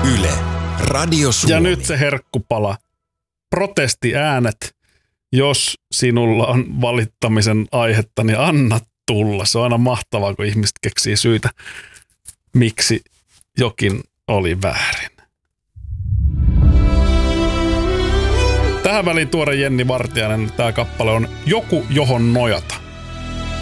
Yle, Radio Suomi. Ja nyt se herkkupala. Protestiäänet, jos sinulla on valittamisen aihetta, niin anna tulla. Se on aina mahtavaa, kun ihmiset keksii syitä, miksi jokin oli väärin. Tähän väliin tuore Jenni Vartiainen. Tämä kappale on Joku, johon nojata.